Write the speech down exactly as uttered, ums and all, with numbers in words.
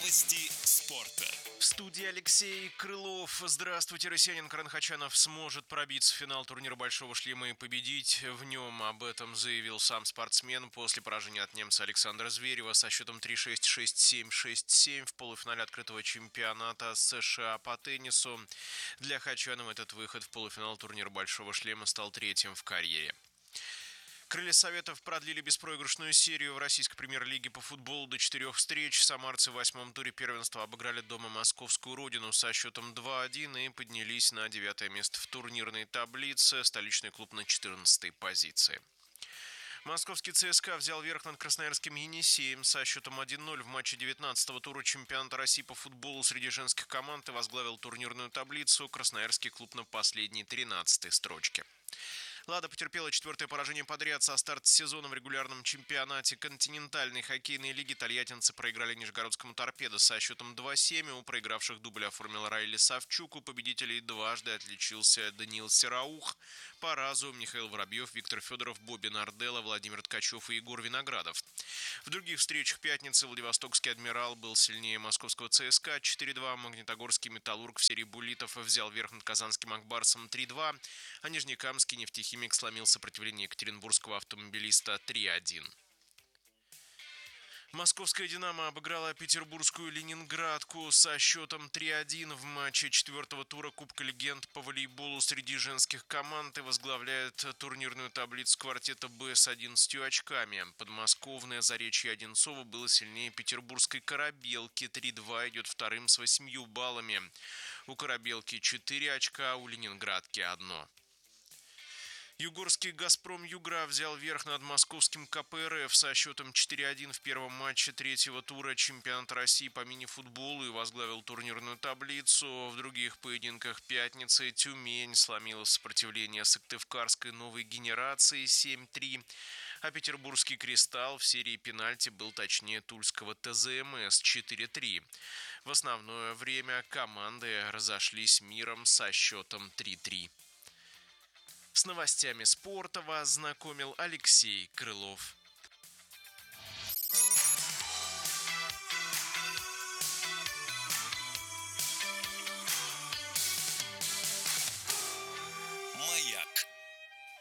Новости спорта. В студии Алексей Крылов. Здравствуйте, россиянин Карен Хачанов сможет пробиться в финал турнира «Большого шлема» и победить в нем. Об этом заявил сам спортсмен после поражения от немца Александра Зверева со счетом три-шесть, шесть-семь, шесть-семь в полуфинале открытого чемпионата США по теннису. Для Хачанова этот выход в полуфинал турнира «Большого шлема» стал третьим в карьере. Крылья Советов продлили беспроигрышную серию в российской премьер-лиге по футболу до четырех встреч. Самарцы в восьмом туре первенства обыграли дома московскую родину со счетом два-один и поднялись на девятое место в турнирной таблице. Столичный клуб на четырнадцатой позиции. Московский ЦСКА взял верх над красноярским «Енисеем» со счетом один-ноль в матче девятнадцатого тура чемпионата России по футболу среди женских команд и возглавил турнирную таблицу. Красноярский клуб на последней тринадцатой строчке. «Лада» потерпела четвертое поражение подряд со старта сезона в регулярном чемпионате континентальной хоккейной лиги. Тольяттинцы проиграли нижегородскому «Торпедо» со счетом два-семь. У проигравших дубль оформил Райли Савчук. У победителей дважды отличился Даниил Сераух. По разу Михаил Воробьев, Виктор Федоров, Бобби Нарделла, Владимир Ткачев и Егор Виноградов. В других встречах пятницы Владивостокский «Адмирал» был сильнее московского ЦСКА четыре-два. Магнитогорский «Металлург» в серии буллитов взял верх над казанским «Акбарсом» три-два. А нижнекамский «Нефтехимик» сломил сопротивление екатеринбургского автомобилиста три-один. Московская «Динамо» обыграла петербургскую «Ленинградку» со счетом три-один в матче четвертого тура Кубка легенд по волейболу среди женских команд и возглавляет турнирную таблицу квартета «Б» с одиннадцатью очками. Подмосковное «Заречье» Одинцово было сильнее петербургской «Корабелки». три-два идет вторым с восемью баллами. У «Корабелки» четыре очка, у «Ленинградки» одно. Югорский «Газпром Югра» взял верх над московским ка пэ эр эф со счетом четыре-один в первом матче третьего тура чемпионата России по мини-футболу и возглавил турнирную таблицу. В других поединках пятницы Тюмень сломила сопротивление Сыктывкарской новой генерации семь-три, а петербургский «Кристалл» в серии пенальти был точнее тульского тэ зэ эм эс четыре-три. В основное время команды разошлись миром со счетом три-три. С новостями спорта вас знакомил Алексей Крылов.